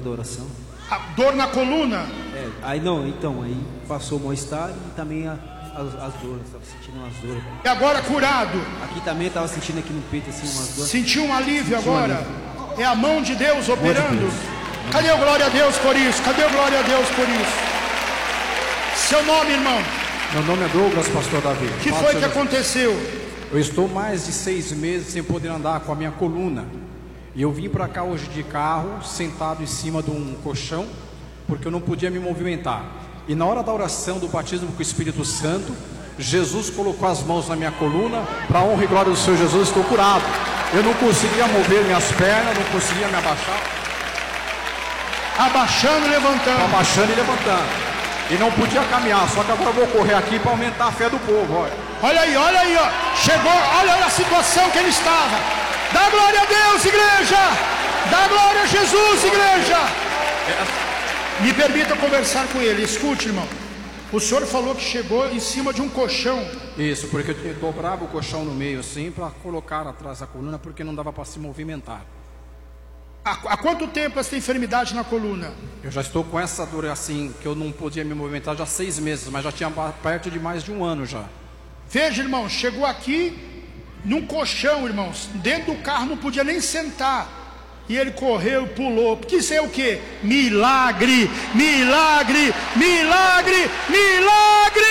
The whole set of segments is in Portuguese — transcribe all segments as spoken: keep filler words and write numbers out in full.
adoração. A dor na coluna? É, aí não, então, aí passou o mal-estar e também a, as, as dores, estava sentindo umas dores. E agora curado? Aqui também estava sentindo aqui no peito assim umas dores. Sentiu um alívio Sentiu agora? Um alívio. É a mão de Deus operando? De Deus. Cadê o glória a Deus por isso? Cadê o glória a Deus por isso? Seu nome, irmão? Meu nome é Douglas, pastor Davi. O que foi que aconteceu? Eu estou mais de seis meses sem poder andar com a minha coluna. E eu vim para cá hoje de carro, sentado em cima de um colchão, porque eu não podia me movimentar. E na hora da oração do batismo com o Espírito Santo, Jesus colocou as mãos na minha coluna, para a honra e glória do Senhor Jesus, estou curado. Eu não conseguia mover minhas pernas, não conseguia me abaixar. Abaixando e levantando. Abaixando e levantando. E não podia caminhar, só que agora eu vou correr aqui para aumentar a fé do povo. Olha, olha aí, olha aí, ó. Chegou, olha, olha a situação que ele estava. Dá glória a Deus, igreja! Dá glória a Jesus, igreja! Me permita conversar com ele. Escute, irmão. O senhor falou que chegou em cima de um colchão. Isso, porque eu dobrava o colchão no meio assim para colocar atrás da coluna, porque não dava para se movimentar. Há, há quanto tempo essa enfermidade na coluna? Eu já estou com essa dor assim, que eu não podia me movimentar já há seis meses, mas já tinha perto de mais de um ano já. Veja, irmão, chegou aqui num colchão, irmãos, dentro do carro não podia nem sentar. E ele correu, pulou. Porque isso é o quê? Milagre, milagre, milagre, milagre!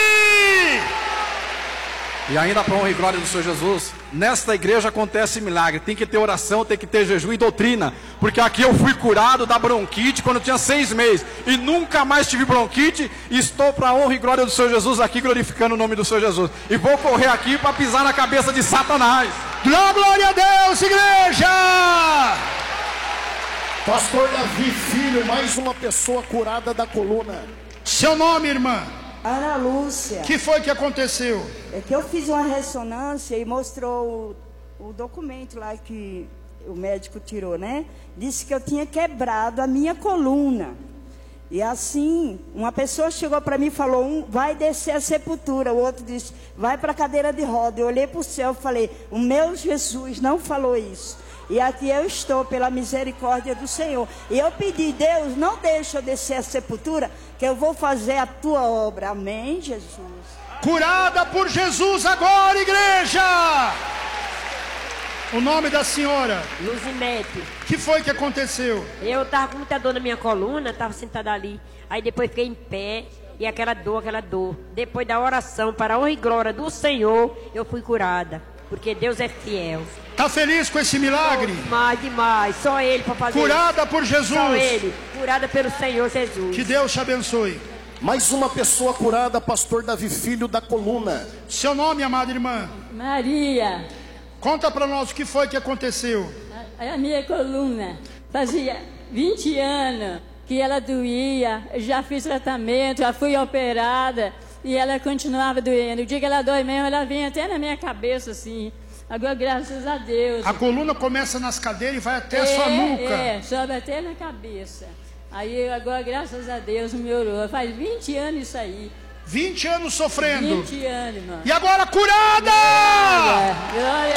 E ainda para a honra e glória do Senhor Jesus, nesta igreja acontece milagre. Tem que ter oração, tem que ter jejum e doutrina. Porque aqui eu fui curado da bronquite quando eu tinha seis meses. E nunca mais tive bronquite. E estou para a honra e glória do Senhor Jesus aqui, glorificando o nome do Senhor Jesus. E vou correr aqui para pisar na cabeça de Satanás. Glória a Deus, igreja! Pastor Davi Filho, mais uma pessoa curada da coluna. Seu nome, irmã? Ana Lúcia. O que foi que aconteceu? É que eu fiz uma ressonância e mostrou o, o documento lá que o médico tirou, né? Disse que eu tinha quebrado a minha coluna. E assim, uma pessoa chegou para mim e falou, um vai descer a sepultura. O outro disse, vai para a cadeira de roda. Eu olhei para o céu e falei, o meu Jesus não falou isso. E aqui eu estou pela misericórdia do Senhor. E eu pedi, Deus, não deixe eu descer a sepultura, que eu vou fazer a tua obra. Amém, Jesus? Curada por Jesus agora, igreja! O nome da senhora? Luzimete. O que foi que aconteceu? Eu estava com muita dor na minha coluna, estava sentada ali. Aí depois fiquei em pé, e aquela dor, aquela dor. Depois da oração, para a honra e glória do Senhor, eu fui curada. Porque Deus é fiel. Está feliz com esse milagre? Oh, demais, demais. Só Ele para fazer. Curada por Jesus. Só Ele. Curada pelo Senhor Jesus. Que Deus te abençoe. Mais uma pessoa curada, pastor Davi Filho, da coluna. Seu nome, amada irmã? Maria. Conta para nós o que foi que aconteceu. A, a minha coluna fazia vinte anos que ela doía. Eu já fiz tratamento, já fui operada. E ela continuava doendo. O dia que ela dói mesmo, ela vinha até na minha cabeça, assim. Agora, graças a Deus. A coluna começa nas cadeiras e vai até é, a sua nuca. É, sobe até na cabeça. Aí, agora, graças a Deus, melhorou. Faz vinte anos isso aí. vinte anos sofrendo. vinte anos, mano. E agora curada! Glória, glória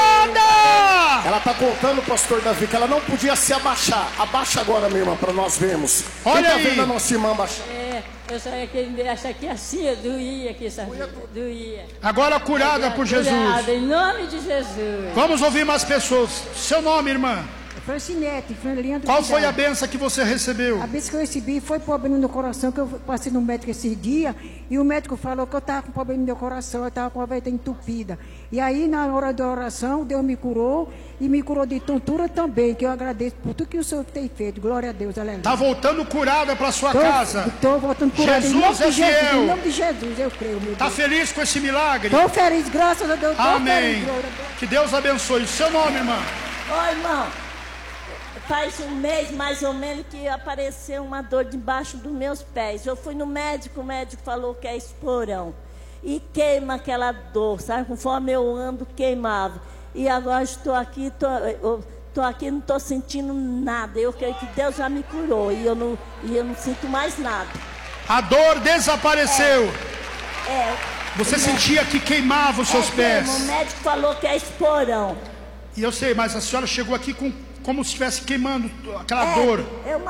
curada! Ela está contando, pastor Davi, que ela não podia se abaixar. Abaixa agora, minha irmã, para nós vermos. Olha Quem aí. tá vendo a nossa irmã abaixar? É, eu só aqui, essa aqui assim, eu doía aqui, essa doía. Agora curada por Jesus. Curada, em nome de Jesus. Vamos ouvir mais pessoas. Seu nome, irmã? Francinete, Leandro. Qual foi a benção que você recebeu? A benção que eu recebi foi problema no meu coração, que eu passei no médico esse dia, e o médico falou que eu estava com problema no meu coração, eu estava com a veia entupida. E aí, na hora da oração, Deus me curou, e me curou de tontura também, que eu agradeço por tudo que o Senhor tem feito. Glória a Deus, aleluia. Está voltando curada para sua tô, casa. Estou voltando curada. Jesus em nome é de Jesus, fiel. em nome de Jesus, eu creio, meu Está Deus. feliz com esse milagre? Estou feliz, graças a Deus. Amém. Feliz, que Deus abençoe. Seu nome, irmã? Oi, irmão. Faz um mês, mais ou menos, que apareceu uma dor debaixo dos meus pés. Eu fui no médico, o médico falou que é esporão. E queima aquela dor, sabe? Conforme eu ando, queimava. E agora estou aqui, estou aqui, não estou sentindo nada. Eu creio que Deus já me curou e eu não, e eu não sinto mais nada. A dor desapareceu. É. é Você sentia que queimava os seus é, pés. O médico falou que é esporão. E eu sei, mas a senhora chegou aqui com... como se estivesse queimando aquela é, dor. Eu